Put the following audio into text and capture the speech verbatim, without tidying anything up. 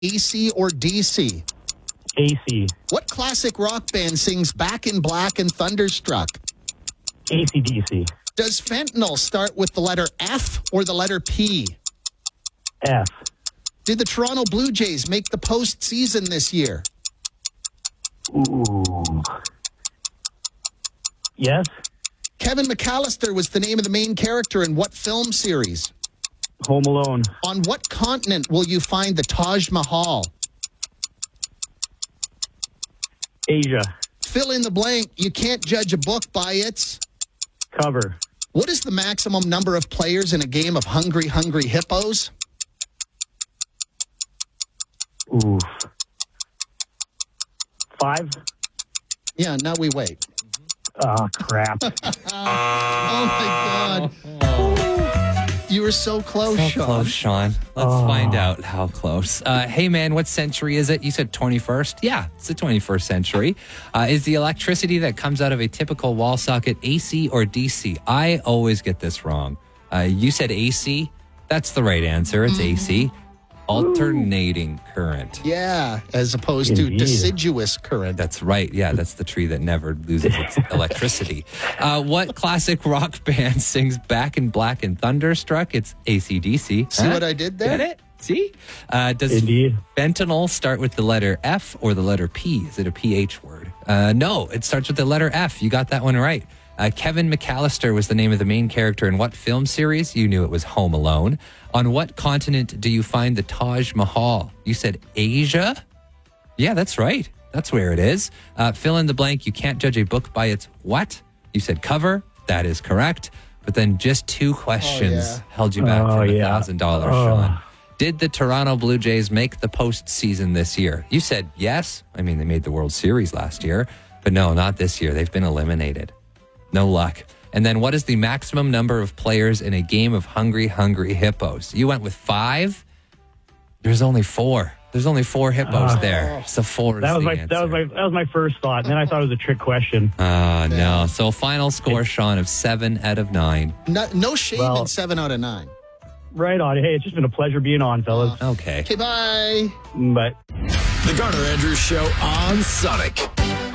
A C or D C? A C. What classic rock band sings Back in Black and Thunderstruck? A C D C. Does fentanyl start with the letter F or the letter P? F. Did the Toronto Blue Jays make the postseason this year? Ooh. Yes. Kevin McAllister was the name of the main character in what film series? Home Alone. On what continent will you find the Taj Mahal? Asia. Fill in the blank. You can't judge a book by its... Cover. What is the maximum number of players in a game of Hungry Hungry Hippos? Oof. Five? Yeah, now we wait. Oh, crap. Oh, my God. You were so close, So Sean. close, Sean. Let's Oh. find out how close. Uh, hey, man, what century is it? You said twenty-first? Yeah, it's the twenty-first century. Uh, is the electricity that comes out of a typical wall socket A C or D C? I always get this wrong. Uh, you said A C. That's the right answer. It's A C. Alternating current. Yeah, as opposed Indeed. to deciduous current. That's right. Yeah, that's the tree that never loses its electricity. Uh, what classic rock band sings Back in Black and Thunderstruck? It's A C D C. See what I did there? Get it? See? Uh, does Indeed. fentanyl start with the letter F or the letter P? Is it a P H word? Uh, no, it starts with the letter F. You got that one right. Uh, Kevin McAllister was the name of the main character in what film series? You knew it was Home Alone. On what continent do you find the Taj Mahal? You said Asia? Yeah, that's right. That's where it is. Uh, fill in the blank. You can't judge a book by its what? You said cover. That is correct. But then just two questions yeah. held you back Oh, from a yeah. thousand dollars, Oh. Sean. Did the Toronto Blue Jays make the postseason this year? You said yes. I mean, they made the World Series last year, but no, not this year. They've been eliminated. No luck. And then what is the maximum number of players in a game of Hungry Hungry Hippos? You went with five. There's only four. There's only four hippos Uh, there. So four is That was the my answer. that was my that was my first thought, and then I thought it was a trick question. Oh, no. So final score, Sean, of seven out of nine. No, no shame Well- in seven out of nine. Right on. Hey, it's just been a pleasure being on, fellas. Okay. Okay, bye. But The Garner Andrews Show on Sonic.